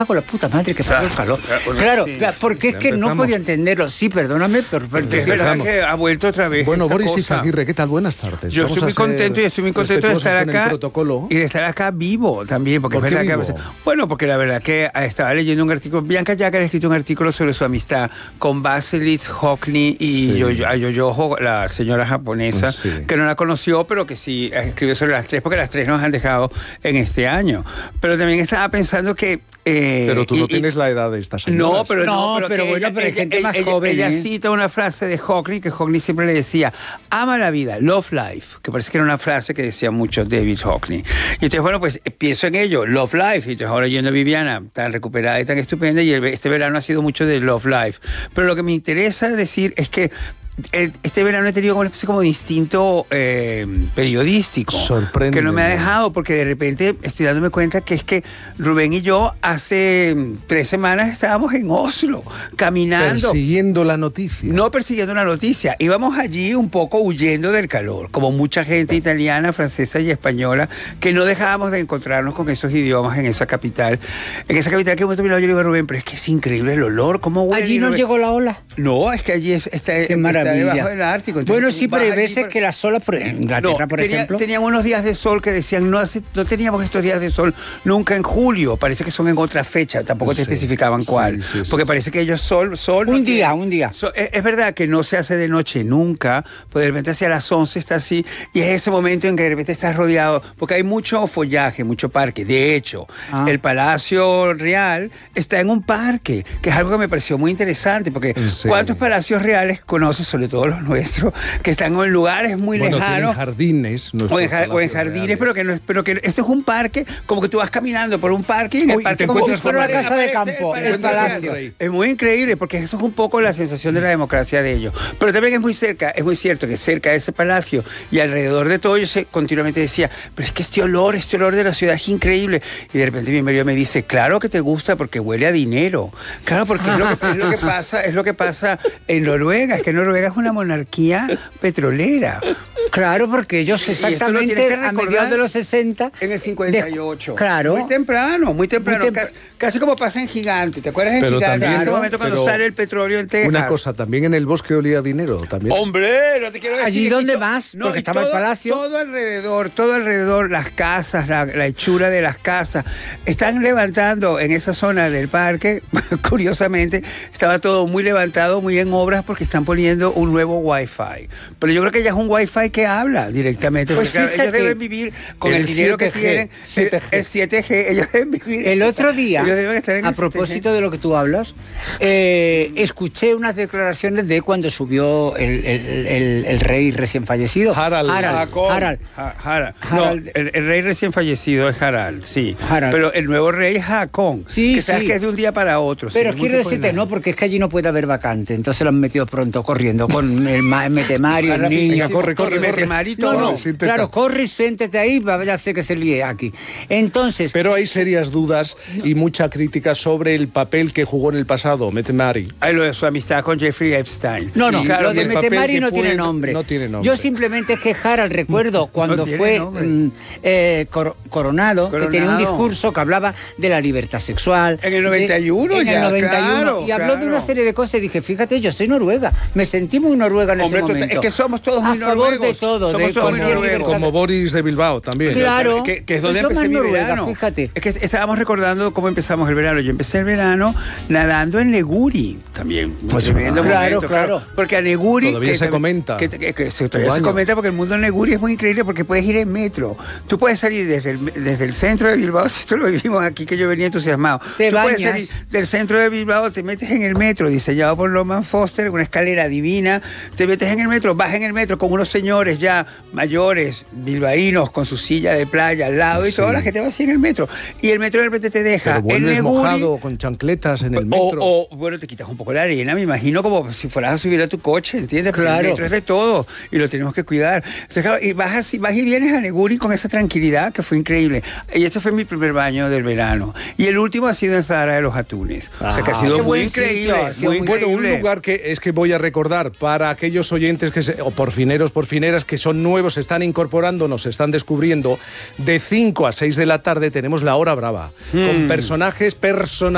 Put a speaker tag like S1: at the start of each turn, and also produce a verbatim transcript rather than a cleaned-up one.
S1: con la puta madre que pagó el calor.
S2: Claro,
S1: Claro,
S2: sí,
S1: claro, porque es que
S3: empezamos.
S1: no podía entenderlo. Sí, perdóname, pero... pero
S2: Es verdad que ha vuelto otra vez.
S3: Bueno,
S2: esa
S3: Boris
S2: cosa.
S3: Izaguirre, ¿qué tal? Buenas tardes.
S2: Yo
S3: Vamos
S2: estoy muy
S3: a ser
S2: contento y estoy muy contento de estar
S3: respetuosos con el
S2: acá
S3: protocolo.
S2: y de estar acá vivo también, porque
S3: ¿Por
S2: es
S3: qué
S2: verdad
S3: vivo?
S2: que bueno, porque la verdad que estaba leyendo un artículo, Bianca Jagger ha escrito un artículo sobre su amistad con Basilis Hockney y
S3: Sí.
S2: Yo- a Yoyoho, la señora japonesa,
S3: Sí.
S2: que no la conoció, pero que sí escribió sobre las tres, porque las tres nos han dejado en este año. Pero también estaba pensando que eh,
S3: Pero tú
S2: y-
S3: no
S2: y-
S3: tienes la edad de estas
S2: no,
S3: señoras.
S2: pero no,
S1: No,
S2: pero,
S1: pero
S2: que
S1: bueno,
S2: ella,
S1: pero hay
S2: ella-
S1: gente
S2: ella-
S1: más
S2: ella-
S1: joven,
S2: ella
S1: ¿eh?
S2: cita una frase de Hockney, que Hockney siempre le decía, ama la vida, love life, que parece que era una frase que decía mucho David Hockney. Y entonces, bueno, pues pienso en ello, love life, y entonces ahora yendo a Viviana, tan recuperada y tan estupenda, y el- este verano ha sido mucho de love life. Pero lo que me interesa decir es que eh, este verano he tenido como una especie como de instinto eh, periodístico.
S3: Sorprende.
S2: Que no me ha dejado, porque de repente estoy dándome cuenta que es que Rubén y yo hace mm, tres semanas estábamos en Oslo, caminando.
S3: Persiguiendo la noticia.
S2: No persiguiendo una noticia, íbamos allí un poco huyendo del calor, como mucha gente italiana, francesa y española, que no dejábamos de encontrarnos con esos idiomas en esa capital. En esa capital que hemos terminado, yo le digo a Rubén, pero es que es increíble el olor, ¿cómo huele?
S1: Allí
S2: Y
S1: no
S2: Rubén,
S1: llegó la ola.
S2: No, es que allí es- está,
S1: Qué
S2: está
S1: maravilla.
S2: debajo del Ártico. Entonces,
S1: Bueno,
S2: tú
S1: sí, pero
S2: vas
S1: hay
S2: allí
S1: veces
S2: por-
S1: que las olas, por en Inglaterra,
S2: no,
S1: por
S2: tenía-
S1: ejemplo...
S2: tenían unos días de sol que decían, no, hace- no teníamos estos días de sol nunca en julio, parece que son en otra fecha, tampoco te
S3: Sí,
S2: especificaban
S3: sí,
S2: cuál,
S3: sí, sí,
S2: porque
S3: sí.
S2: parece que ellos sol, sol... no
S1: Un día,
S2: tienen.
S1: un día.
S2: So- es, es verdad que no se hace de noche nunca, pues de repente hacia las once está así, y es ese momento en que de repente estás rodeado, porque hay mucho follaje, mucho parque. De hecho,
S1: Ah.
S2: el Palacio Real está en un parque, que es algo que me pareció muy interesante, porque
S3: ¿En serio?
S2: ¿cuántos palacios reales conoces, sobre todo los nuestros, que están en lugares muy
S3: Bueno,
S2: lejanos?
S3: tienen jardines.
S2: O en,
S3: nuestros
S2: ja- o en
S3: palacios
S2: jardines,
S3: reales.
S2: pero que no es, pero que esto es un parque, como que tú vas caminando por un parque y en
S3: Uy,
S2: el
S3: y
S2: parque
S3: te
S2: como
S3: encuentras
S2: si
S3: con
S2: fuera
S1: una
S2: una
S1: casa de
S2: aparece
S1: campo,
S2: el
S1: el
S2: palacio.
S1: palacio.
S2: Es muy increíble porque eso es un poco la sensación de la democracia de ellos. Pero también es muy cerca, es muy cierto que cerca de ese palacio y alrededor de todo yo se, continuamente decía, pero es que este olor, este olor de la ciudad es increíble. Y de repente mi marido me dice, claro que te gusta porque huele a dinero. Claro, porque es lo que, es lo que pasa, es lo que pasa en Noruega, es que Noruega es una monarquía petrolera.
S1: Claro, porque ellos
S2: Y esto lo
S1: exactamente
S2: tienes que
S1: a
S2: recordar
S1: mediados de los sesenta...
S2: En el cincuenta y ocho.
S1: de- Claro.
S2: Muy temprano, muy temprano.
S1: Muy tempra-
S2: casi, casi como pasa en Gigante. ¿Te acuerdas de
S3: Pero
S2: Gigante?
S3: también-
S2: en ese momento cuando
S3: pero
S2: sale el petróleo en Texas.
S3: Una cosa, también en el bosque olía a dinero. También.
S2: Hombre, no te quiero decir.
S1: ¿Allí
S2: y
S1: dónde
S2: to-
S1: más?
S2: No,
S1: Porque
S2: y
S1: estaba el
S2: todo-
S1: palacio.
S2: Todo alrededor, todo alrededor, las casas, la, la hechura de las casas. Están levantando en esa zona del parque, curiosamente, estaba todo muy levantado, muy en obras, porque están poniendo un nuevo Wi-Fi. Pero yo creo que ya es un Wi-Fi que habla directamente.
S1: Pues
S2: porque, claro, ellos
S1: fíjate,
S2: deben vivir con el,
S3: el
S2: dinero que
S3: siete G,
S2: tienen.
S3: siete G.
S2: El, el siete G, ellos deben vivir.
S1: El otro día,
S2: Ellos deben estar en
S1: a
S2: el siete G.
S1: propósito de lo que tú hablas, eh, escuché unas declaraciones de cuando subió el, el- el- el rey recién fallecido.
S3: Harald.
S1: Harald.
S2: Jacob.
S1: Harald.
S2: Ha- Harald.
S1: Harald.
S2: No, el, el rey recién fallecido es Harald, sí.
S1: Harald.
S2: Pero el nuevo rey es Haakon.
S1: Sí,
S2: que sabes
S1: sí.
S2: que es de un día para otro.
S1: Pero
S2: sí,
S1: quiero
S2: muy
S1: decirte,
S2: popular.
S1: no, porque es que allí no puede haber vacante. Entonces lo han metido pronto corriendo con el ma- Metemario, el niño.
S3: Venga, corre, corre,
S2: Y
S3: corre.
S2: Metemari y
S1: No,
S2: todo.
S1: no,
S3: siéntate.
S1: claro, corre y siéntate ahí, vaya a ser que se líe aquí. Entonces,
S3: Pero hay serias dudas y mucha crítica sobre el papel que jugó en el pasado, Mette-Marit.
S2: Hay lo de su amistad con Jeffrey Epstein.
S1: no, no,
S3: Y
S1: lo
S3: y
S1: de
S3: el papel
S1: Metemari
S3: que
S1: no
S3: puede-
S1: tiene nombre.
S3: no tiene nombre.
S1: Yo simplemente es que Harald, recuerdo cuando
S2: tiene
S1: fue
S2: nombre.
S1: mm, eh, cor- coronado, que tenía un
S2: Coronado.
S1: discurso que hablaba de la libertad sexual.
S2: En el noventa y uno
S1: de- en
S2: ya,
S1: el noventa y uno,
S2: claro,
S1: y habló de una
S2: claro.
S1: serie de cosas y dije, fíjate, yo soy noruega. Me sentí muy noruega en
S2: Hombre,
S1: ese
S2: tú-
S1: momento.
S2: es que somos todos muy
S1: A favor de
S2: noruegos.
S1: todo,
S2: Somos
S1: de
S2: todos muy
S1: cualquier
S2: noruegos.
S1: libertad.
S3: Como Boris de Bilbao también.
S1: Claro.
S2: Que, que es donde
S1: Pues yo
S2: empecé mi
S1: más noruega,
S2: verano.
S1: fíjate.
S2: Es que estábamos recordando cómo empezamos el verano. Yo empecé el verano nadando en Neguri también.
S3: Pues
S2: Tremendo
S1: claro,
S2: momento,
S1: claro.
S2: Porque a Neguri...
S3: Todavía
S2: que
S3: se
S2: también-
S3: comenta.
S2: Que, que- que se, todavía se
S3: baño.
S2: comenta porque el mundo de Neguri es muy increíble porque puedes ir en metro. Tú puedes salir desde el, desde el centro de Bilbao, si esto lo vivimos aquí, que yo venía entusiasmado.
S1: Te
S2: Tú puedes
S1: bañas.
S2: salir del centro de Bilbao, te metes en el metro, diseñado por Loman Foster, una escalera divina, te metes en el metro, vas en el metro con unos señores ya mayores, bilbaínos, con su silla de playa al lado y
S3: Sí.
S2: toda la gente va así en el metro. Y el metro de repente te deja
S3: Pero
S2: en
S3: vuelves
S2: Neguri,
S3: mojado con chancletas en el metro.
S2: o, o, bueno, te quitas un poco la arena, me imagino, como si fueras a subir a tu coche, ¿entiendes? Porque
S1: Claro.
S2: el metro es de todo y lo tenemos que cuidar. Entonces, claro, y vas, así, vas y vienes a Neguri con esa tranquilidad que fue increíble. Y ese fue mi primer baño del verano. Y el último ha sido en Zahara de los Atunes. o sea que ha
S3: Ah,
S2: sido
S1: qué
S2: muy
S1: buen
S2: increíble.
S1: sitio, ha sido
S2: muy
S1: muy
S3: Bueno, un
S2: increíble.
S3: lugar que es que voy a recordar para aquellos oyentes que se- o porfineros, porfineras que son nuevos, se están incorporando, nos están descubriendo. De cinco a seis de la tarde tenemos La Hora Brava, con personajes personales.